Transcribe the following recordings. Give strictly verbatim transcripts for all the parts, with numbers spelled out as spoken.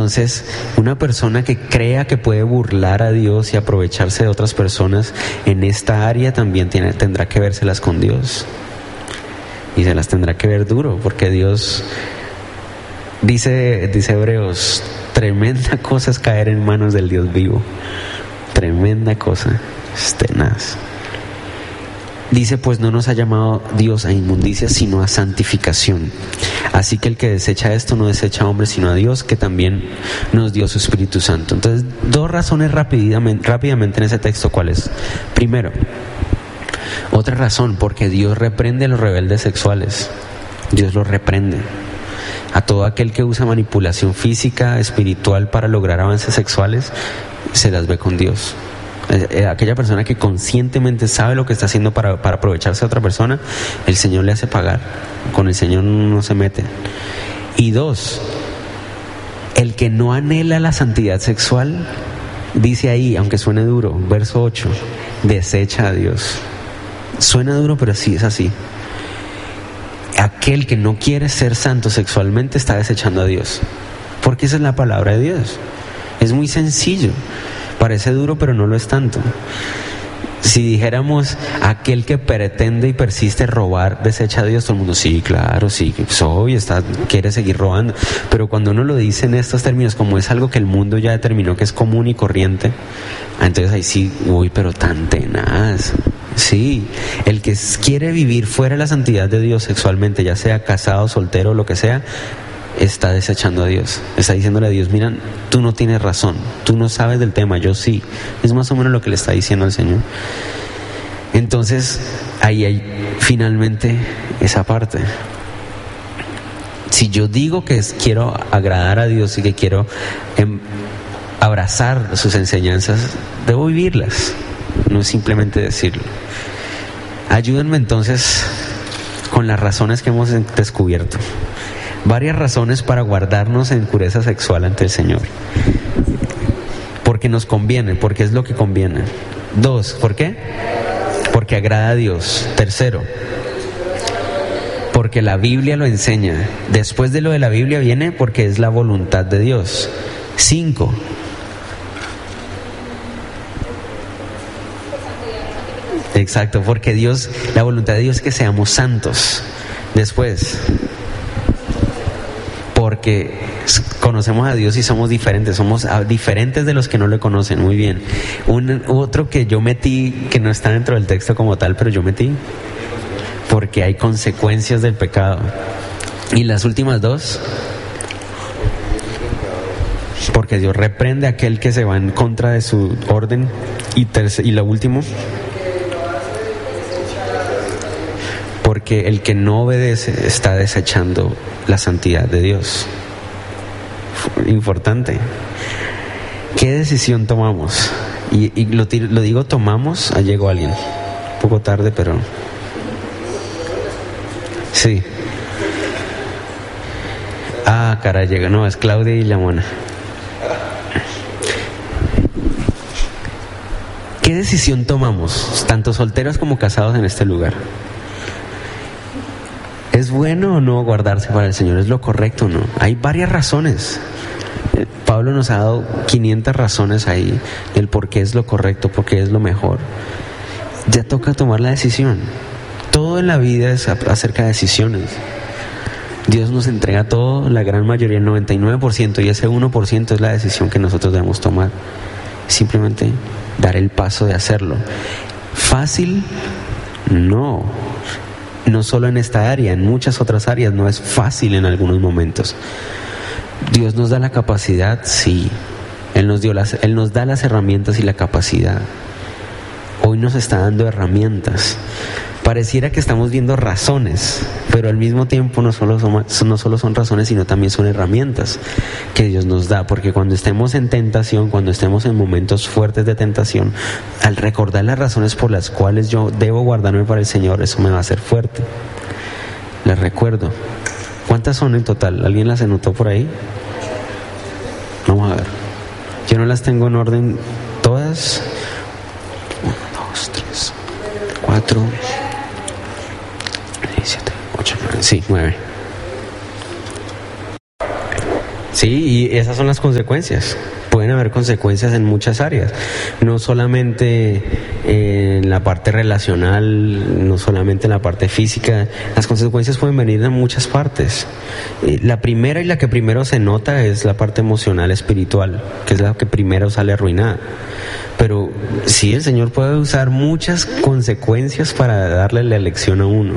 Entonces, una persona que crea que puede burlar a Dios y aprovecharse de otras personas en esta área también tiene, tendrá que vérselas con Dios. Y se las tendrá que ver duro, porque Dios, dice, dice Hebreos, tremenda cosa es caer en manos del Dios vivo. Tremenda cosa, es tenaz. Dice, pues no nos ha llamado Dios a inmundicia, sino a santificación. Así que el que desecha esto no desecha a hombre, sino a Dios, que también nos dio su Espíritu Santo. Entonces, dos razones rápidamente, rápidamente en ese texto. ¿Cuáles? Primero, otra razón, porque Dios reprende a los rebeldes sexuales. Dios los reprende. A todo aquel que usa manipulación física, espiritual para lograr avances sexuales, se las ve con Dios. Aquella persona que conscientemente sabe lo que está haciendo para, para aprovecharse de otra persona, el Señor le hace pagar. Con el Señor no se mete. Y dos, el que no anhela la santidad sexual, dice ahí, aunque suene duro, verso ocho, desecha a Dios. Suena duro, pero sí es así. Aquel que no quiere ser santo sexualmente está desechando a Dios, porque esa es la palabra de Dios. Es muy sencillo. Parece duro, pero no lo es tanto. Si dijéramos, aquel que pretende y persiste robar, desecha a Dios, todo el mundo, sí, claro, sí, soy, está, quiere seguir robando. Pero cuando uno lo dice en estos términos, como es algo que el mundo ya determinó que es común y corriente, entonces ahí sí, uy, pero tan tenaz. Sí, el que quiere vivir fuera de la santidad de Dios sexualmente, ya sea casado, soltero, lo que sea, está desechando a Dios, está diciéndole a Dios, mira, tú no tienes razón, tú no sabes del tema, yo sí. Es más o menos lo que le está diciendo al Señor. Entonces, ahí hay finalmente esa parte. Si yo digo que es, quiero agradar a Dios y que quiero em, abrazar sus enseñanzas, debo vivirlas, no es simplemente decirlo. Ayúdenme entonces con las razones que hemos descubierto. Varias razones para guardarnos en pureza sexual ante el Señor. Porque nos conviene, porque es lo que conviene. Dos, ¿por qué? Porque agrada a Dios. Tercero, porque la Biblia lo enseña. Después de lo de la Biblia viene porque es la voluntad de Dios. Cinco, exacto, porque Dios, la voluntad de Dios es que seamos santos. Después, porque conocemos a Dios y somos diferentes, somos diferentes de los que no lo conocen. Muy bien. Un, otro que yo metí, que no está dentro del texto como tal, pero yo metí, porque hay consecuencias del pecado. Y las últimas dos, porque Dios reprende a aquel que se va en contra de su orden. Y, terce, y lo último, porque el que no obedece está desechando la santidad de Dios. Importante. ¿Qué decisión tomamos? Y, y lo, lo digo tomamos, ah, llegó alguien. Un poco tarde, pero... Sí. Ah, caray, llega. No, es Claudia y la Mona. ¿Qué decisión tomamos, tanto solteros como casados en este lugar? ¿Es bueno o no guardarse para el Señor? ¿Es lo correcto o no? Hay varias razones. Pablo nos ha dado quinientas razones ahí del por qué es lo correcto, por qué es lo mejor. Ya toca tomar la decisión. Todo en la vida es acerca de decisiones. Dios nos entrega todo, la gran mayoría, el noventa y nueve por ciento, y ese uno por ciento es la decisión que nosotros debemos tomar. Simplemente dar el paso de hacerlo. ¿Fácil? No. No solo en esta área, en muchas otras áreas no es fácil en algunos momentos. Dios nos da la capacidad, sí. Él nos dio las, Él nos da las herramientas y la capacidad. Hoy nos está dando herramientas. Pareciera que estamos viendo razones, pero al mismo tiempo no solo son, no solo son razones, sino también son herramientas que Dios nos da, porque cuando estemos en tentación, cuando estemos en momentos fuertes de tentación, al recordar las razones por las cuales yo debo guardarme para el Señor, eso me va a hacer fuerte. Les recuerdo. ¿Cuántas son en total? ¿Alguien las anotó por ahí? Vamos a ver. Yo no las tengo en orden todas. Uno, dos, tres, cuatro, seis, siete, ocho, nueve. Sí, nueve. Sí, y esas son las consecuencias. Pueden haber consecuencias en muchas áreas, no solamente en la parte relacional, no solamente en la parte física. Las consecuencias pueden venir de muchas partes. La primera y la que primero se nota es la parte emocional, espiritual, que es la que primero sale arruinada. Pero sí, el Señor puede usar muchas consecuencias para darle la lección a uno.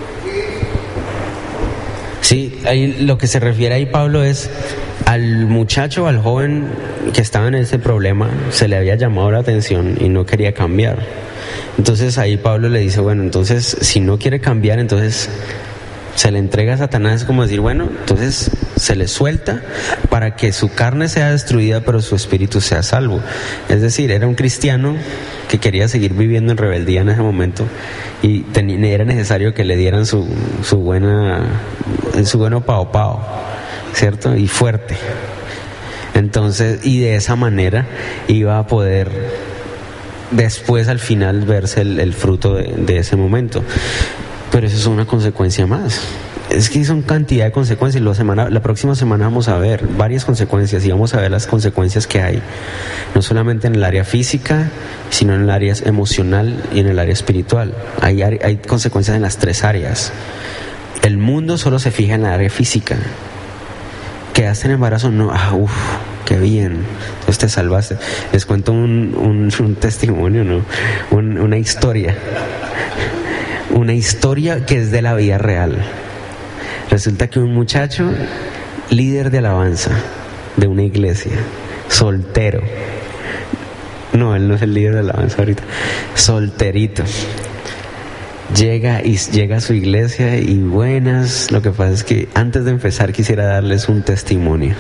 Sí, ahí lo que se refiere ahí Pablo es al muchacho, al joven que estaba en ese problema, se le había llamado la atención y no quería cambiar. Entonces ahí Pablo le dice, bueno, entonces si no quiere cambiar, entonces se le entrega a Satanás, como decir, bueno, entonces se le suelta para que su carne sea destruida, pero su espíritu sea salvo. Es decir, era un cristiano que quería seguir viviendo en rebeldía en ese momento y tenía, era necesario que le dieran su, su buena, su bueno pao pao, ¿cierto? Y fuerte. Entonces, y de esa manera iba a poder después al final verse el, el fruto de, de ese momento. Pero eso es una consecuencia más. Es que son cantidad de consecuencias. La, semana, la próxima semana vamos a ver varias consecuencias y vamos a ver las consecuencias que hay, no solamente en el área física, sino en el área emocional y en el área espiritual. Hay, hay consecuencias en las tres áreas. El mundo solo se fija en la área física. ¿Quedaste en embarazo? No, ah, uff, qué bien, entonces te salvaste. Les cuento un, un, un testimonio, ¿no? Un, una historia. Una historia que es de la vida real. Resulta que un muchacho, líder de alabanza de una iglesia, soltero, no, él no es el líder de alabanza ahorita, solterito, llega y llega a su iglesia y buenas, lo que pasa es que antes de empezar quisiera darles un testimonio.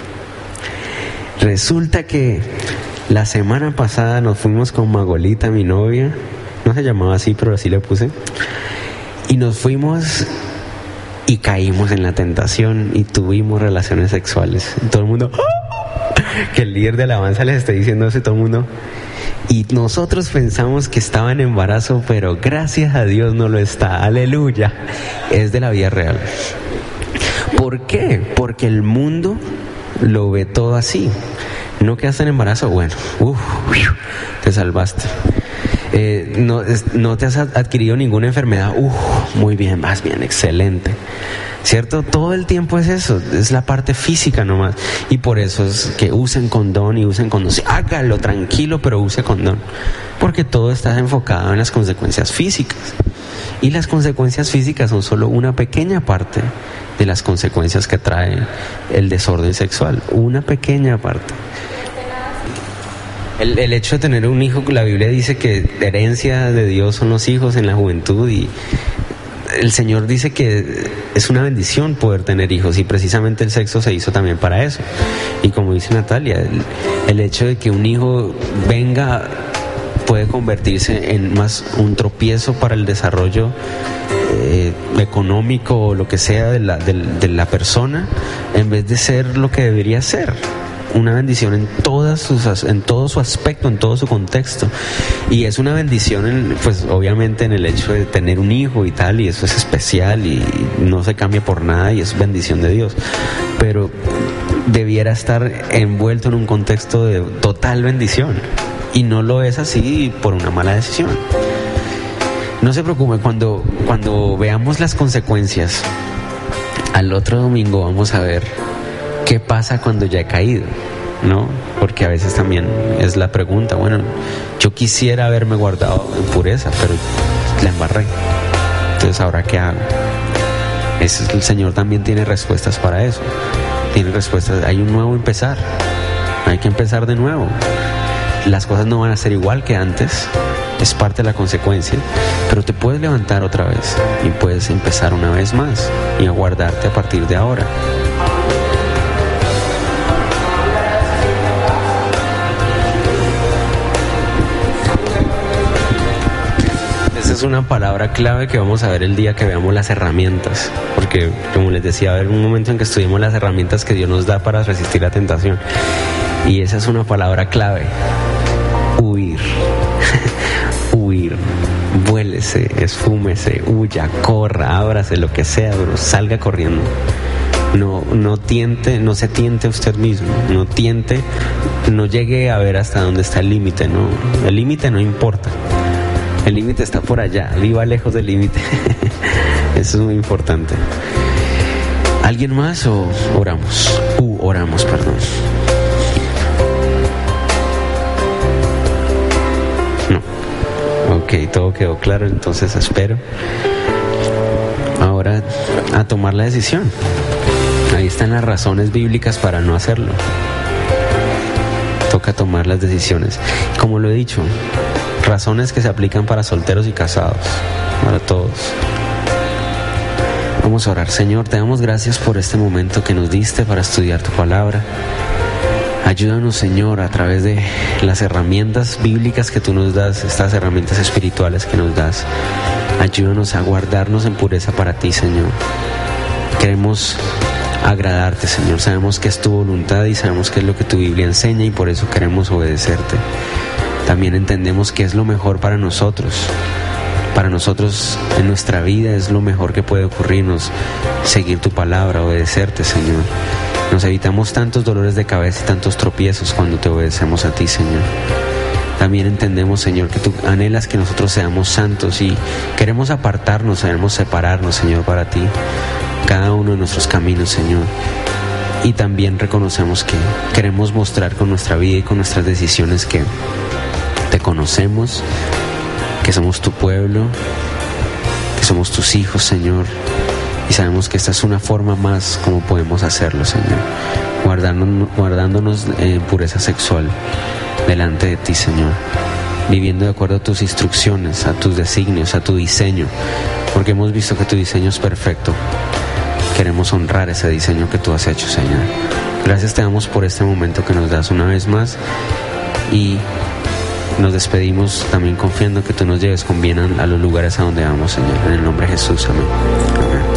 Resulta que la semana pasada nos fuimos con Magolita, mi novia, no se llamaba así, pero así le puse, y nos fuimos y caímos en la tentación y tuvimos relaciones sexuales. Y todo el mundo, ¡oh! Que el líder de alabanza les esté diciendo eso y todo el mundo. Y nosotros pensamos que estaba en embarazo, pero gracias a Dios no lo está. Aleluya. Es de la vida real. ¿Por qué? Porque el mundo lo ve todo así. No quedaste en embarazo, bueno, uff, te salvaste. Eh, no, no te has adquirido ninguna enfermedad, uff, muy bien, vas bien, excelente, ¿cierto? Todo el tiempo es eso, es la parte física nomás, y por eso es que usen condón y usen condón, sí, hágalo tranquilo, pero use condón, porque todo está enfocado en las consecuencias físicas, y las consecuencias físicas son solo una pequeña parte de las consecuencias que trae el desorden sexual, una pequeña parte. El, el hecho de tener un hijo, la Biblia dice que herencia de Dios son los hijos en la juventud, y el Señor dice que es una bendición poder tener hijos, y precisamente el sexo se hizo también para eso. Y como dice Natalia, el, el hecho de que un hijo venga puede convertirse en más un tropiezo para el desarrollo eh, económico o lo que sea de la, de, de la persona, en vez de ser lo que debería ser. Una bendición en todas sus, en todo su aspecto, en todo su contexto, y es una bendición en, pues obviamente en el hecho de tener un hijo y tal, y eso es especial y no se cambia por nada y es bendición de Dios, pero debiera estar envuelto en un contexto de total bendición, y no lo es así por una mala decisión. No se preocupe, cuando, cuando veamos las consecuencias, al otro domingo vamos a ver ¿qué pasa cuando ya he caído? ¿No? Porque a veces también es la pregunta, bueno, yo quisiera haberme guardado en pureza, pero la embarré. Entonces, ¿ahora qué hago? Ese es, el Señor también tiene respuestas para eso. Tiene respuestas, hay un nuevo empezar. Hay que empezar de nuevo. Las cosas no van a ser igual que antes, es parte de la consecuencia, pero te puedes levantar otra vez y puedes empezar una vez más y a guardarte a partir de ahora. Es una palabra clave que vamos a ver el día que veamos las herramientas, porque como les decía, va a haber un momento en que estudiemos las herramientas que Dios nos da para resistir la tentación, y esa es una palabra clave: huir. Huir, vuélese, esfúmese, huya, corra, ábrase, lo que sea, bro, salga corriendo, No, no tiente, no se tiente a usted mismo, no tiente, no llegue a ver hasta dónde está el límite, no, el límite no importa, el límite está por allá, viva lejos del límite. Eso es muy importante. ¿Alguien más o oramos? Uh, oramos, perdón. No. Ok, todo quedó claro, entonces espero. Ahora a tomar la decisión. Ahí están las razones bíblicas para no hacerlo. Toca tomar las decisiones. Como lo he dicho, razones que se aplican para solteros y casados, para todos. Vamos a orar. Señor, te damos gracias por este momento que nos diste para estudiar tu palabra. Ayúdanos, Señor, a través de las herramientas bíblicas que tú nos das, estas herramientas espirituales que nos das. Ayúdanos a guardarnos en pureza para ti, Señor. Queremos agradarte, Señor. Sabemos que es tu voluntad y sabemos que es lo que tu Biblia enseña y por eso queremos obedecerte. También entendemos que es lo mejor para nosotros. Para nosotros en nuestra vida es lo mejor que puede ocurrirnos, seguir tu palabra, obedecerte, Señor. Nos evitamos tantos dolores de cabeza y tantos tropiezos cuando te obedecemos a ti, Señor. También entendemos, Señor, que tú anhelas que nosotros seamos santos y queremos apartarnos, queremos separarnos, Señor, para ti, cada uno de nuestros caminos, Señor. Y también reconocemos que queremos mostrar con nuestra vida y con nuestras decisiones que te conocemos, que somos tu pueblo, que somos tus hijos, Señor. Y sabemos que esta es una forma más como podemos hacerlo, Señor, guardándonos, guardándonos en pureza sexual delante de ti, Señor, viviendo de acuerdo a tus instrucciones, a tus designios, a tu diseño, porque hemos visto que tu diseño es perfecto. Queremos honrar ese diseño que tú has hecho, Señor. Gracias te damos por este momento que nos das una vez más y nos despedimos también confiando que tú nos lleves con bien a, a los lugares a donde vamos, Señor. En el nombre de Jesús, amén. Amén.